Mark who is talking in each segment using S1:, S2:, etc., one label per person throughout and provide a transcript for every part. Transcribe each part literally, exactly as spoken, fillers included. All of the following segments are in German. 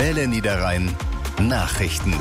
S1: Welle Niederrhein Nachrichten.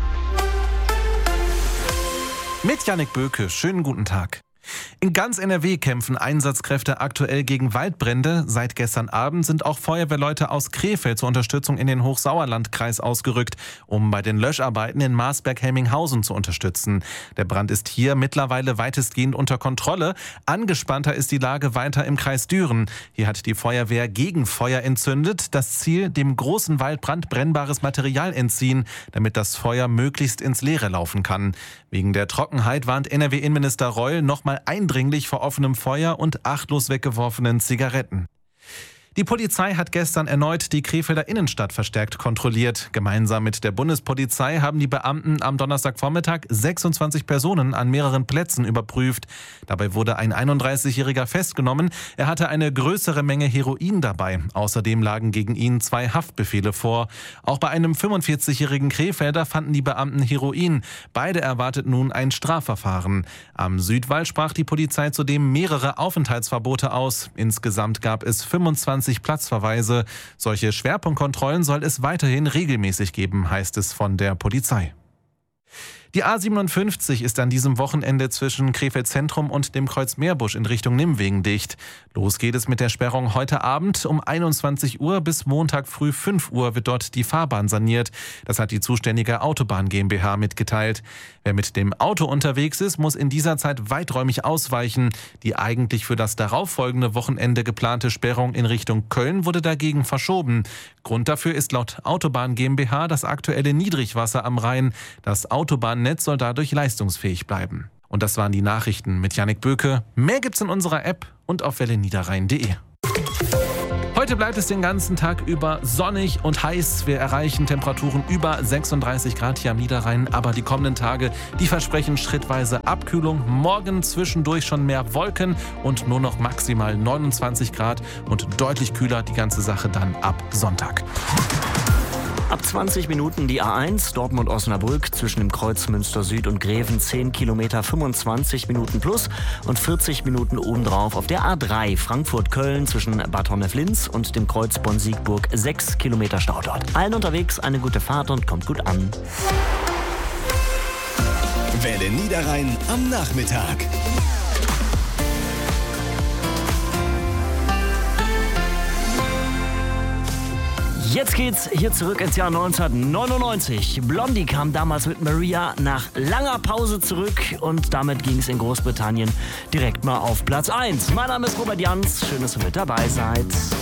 S2: Mit Jannik Böke, schönen guten Tag. In ganz N R W kämpfen Einsatzkräfte aktuell gegen Waldbrände. Seit gestern Abend sind auch Feuerwehrleute aus Krefeld zur Unterstützung in den Hochsauerlandkreis ausgerückt, um bei den Löscharbeiten in Marsberg-Helminghausen zu unterstützen. Der Brand ist hier mittlerweile weitestgehend unter Kontrolle. Angespannter ist die Lage weiter im Kreis Düren. Hier hat die Feuerwehr Gegenfeuer entzündet. Das Ziel, dem großen Waldbrand brennbares Material entziehen, damit das Feuer möglichst ins Leere laufen kann. Wegen der Trockenheit warnt N R W-Innenminister Reul nochmal eindringlich vor offenem Feuer und achtlos weggeworfenen Zigaretten. Die Polizei hat gestern erneut die Krefelder Innenstadt verstärkt kontrolliert. Gemeinsam mit der Bundespolizei haben die Beamten am Donnerstagvormittag sechsundzwanzig Personen an mehreren Plätzen überprüft. Dabei wurde ein einunddreißigjähriger festgenommen. Er hatte eine größere Menge Heroin dabei. Außerdem lagen gegen ihn zwei Haftbefehle vor. Auch bei einem fünfundvierzigjährigen Krefelder fanden die Beamten Heroin. Beide erwartet nun ein Strafverfahren. Am Südwall sprach die Polizei zudem mehrere Aufenthaltsverbote aus. Insgesamt gab es fünfundzwanzig Platzverweise. Solche Schwerpunktkontrollen soll es weiterhin regelmäßig geben, heißt es von der Polizei. Die A siebenundfünfzig ist an diesem Wochenende zwischen Krefeld Zentrum und dem Kreuz Meerbusch in Richtung Nimwegen dicht. Los geht es mit der Sperrung heute Abend um einundzwanzig Uhr bis Montag früh fünf Uhr wird dort die Fahrbahn saniert. Das hat die zuständige Autobahn GmbH mitgeteilt. Wer mit dem Auto unterwegs ist, muss in dieser Zeit weiträumig ausweichen. Die eigentlich für das darauffolgende Wochenende geplante Sperrung in Richtung Köln wurde dagegen verschoben. Grund dafür ist laut Autobahn GmbH das aktuelle Niedrigwasser am Rhein. Das Autobahnnetz soll dadurch leistungsfähig bleiben. Und das waren die Nachrichten mit Jannik Böke. Mehr gibt's in unserer App und auf welle niederrhein punkt de. Heute bleibt es den ganzen Tag über sonnig und heiß. Wir erreichen Temperaturen über sechsunddreißig Grad hier am Niederrhein. Aber die kommenden Tage, die versprechen schrittweise Abkühlung. Morgen zwischendurch schon mehr Wolken und nur noch maximal neunundzwanzig Grad. Und deutlich kühler die ganze Sache dann ab Sonntag.
S3: Ab zwanzig Minuten die A eins, Dortmund-Osnabrück, zwischen dem Kreuz Münster Süd und Greven zehn Kilometer, fünfundzwanzig Minuten plus und vierzig Minuten obendrauf auf der A drei, Frankfurt-Köln, zwischen Bad Honnef-Linz und dem Kreuz Bonn-Siegburg, sechs Kilometer Stau dort. Allen unterwegs eine gute Fahrt und kommt gut an.
S1: Welle Niederrhein am Nachmittag.
S3: Jetzt geht's hier zurück ins Jahr neunzehnhundertneunundneunzig. Blondie kam damals mit Maria nach langer Pause zurück und damit ging es in Großbritannien direkt mal auf Platz eins. Mein Name ist Robert Jans, schön, dass ihr mit dabei seid.